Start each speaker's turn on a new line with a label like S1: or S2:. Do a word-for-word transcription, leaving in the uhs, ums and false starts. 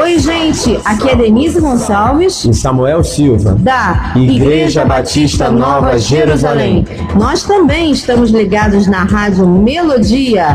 S1: Oi, gente, aqui é Denise Gonçalves
S2: e Samuel Silva,
S1: da
S2: Igreja,
S1: Igreja
S2: Batista
S1: Batista
S2: Nova
S1: Nova
S2: Jerusalém.
S1: Jerusalém. Nós também estamos ligados na Rádio Melodia.